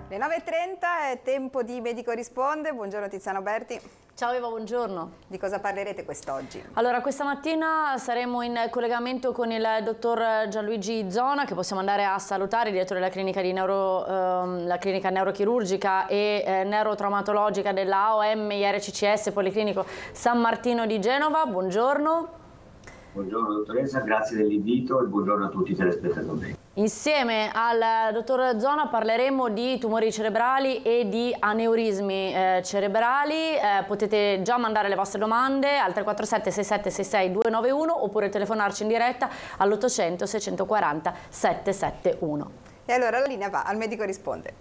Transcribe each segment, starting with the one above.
Le 9:30 è tempo di Medico Risponde. Buongiorno Tiziano Berti. Ciao Eva, buongiorno. Di cosa parlerete quest'oggi? Allora, questa mattina saremo in collegamento con il dottor Gianluigi Zona, che possiamo andare a salutare, direttore della clinica, la clinica neurochirurgica e neurotraumatologica della AOM IRCCS Policlinico San Martino di Genova. Buongiorno. Buongiorno dottoressa, grazie dell'invito e buongiorno a tutti i telespettatori. Insieme al dottor Zona parleremo di tumori cerebrali e di aneurismi cerebrali. Potete già mandare le vostre domande al 347 6766 291 oppure telefonarci in diretta all'800 640 771. E allora la linea va al Medico Risponde.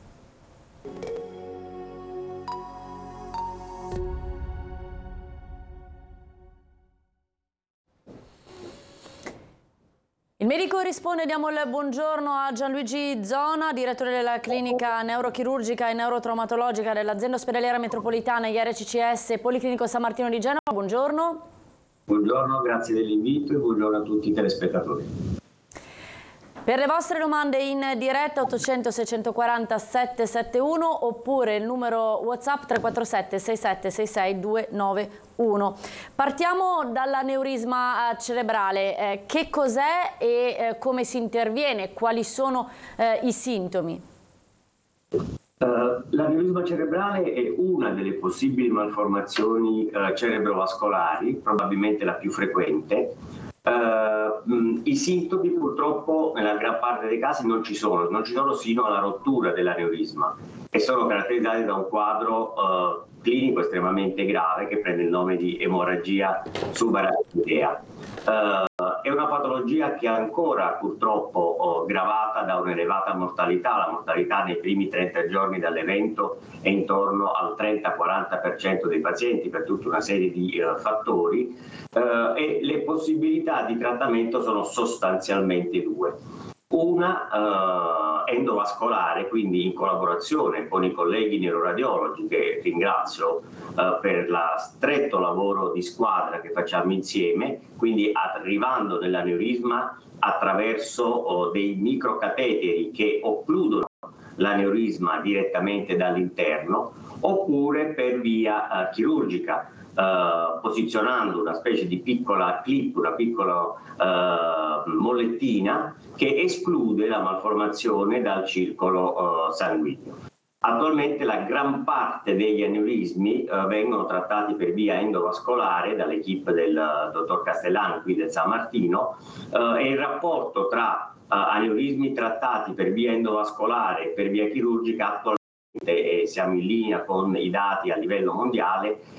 Il medico risponde, diamo il buongiorno a Gianluigi Zona, direttore della clinica neurochirurgica e neurotraumatologica dell'azienda ospedaliera metropolitana IRCCS Policlinico San Martino di Genova. Buongiorno. Buongiorno, grazie dell'invito e buongiorno a tutti i telespettatori. Per le vostre domande in diretta 800 640 771 oppure il numero WhatsApp 347 6766 291. Partiamo dall'aneurisma cerebrale. Che cos'è e come si interviene? Quali sono i sintomi? L'aneurisma cerebrale è una delle possibili malformazioni cerebrovascolari, probabilmente la più frequente. I sintomi purtroppo nella gran parte dei casi non ci sono sino alla rottura dell'aneurisma e sono caratterizzati da un quadro clinico estremamente grave che prende il nome di emorragia subarachnoidea. È una patologia che è ancora purtroppo gravata da un'elevata mortalità. La mortalità nei primi 30 giorni dall'evento è intorno al 30-40% dei pazienti per tutta una serie di fattori e le possibilità di trattamento sono sostanzialmente due. Una endovascolare, quindi in collaborazione con i colleghi neuroradiologi che ringrazio per lo stretto lavoro di squadra che facciamo insieme, quindi arrivando nell'aneurisma attraverso dei microcateteri che occludono l'aneurisma direttamente dall'interno, oppure per via chirurgica, posizionando una specie di piccola clip, una piccola mollettina che esclude la malformazione dal circolo sanguigno. Attualmente la gran parte degli aneurismi vengono trattati per via endovascolare dall'equipe del dottor Castellano qui del San Martino e il rapporto tra aneurismi trattati per via endovascolare e per via chirurgica attualmente, e siamo in linea con i dati a livello mondiale,